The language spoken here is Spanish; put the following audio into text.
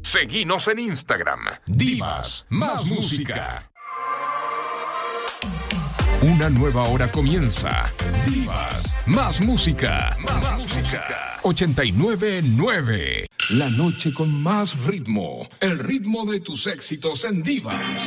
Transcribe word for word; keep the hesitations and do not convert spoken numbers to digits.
Seguinos en Instagram. Divas más música. Una nueva hora comienza. Divas más música. Más, más música. ochenta y nueve nueve. La noche con más ritmo. El ritmo de tus éxitos en Divas.